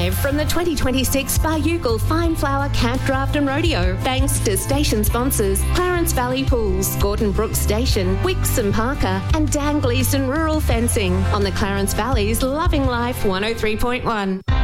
live from the 2026 Barugal Fine Flower Camp Draft and Rodeo, thanks to station sponsors Clarence Valley Pools, Gordon Brooks Station, Wicks and Parker, and Dan Gleeson Rural Fencing on the Clarence Valley's Loving Life 103.1.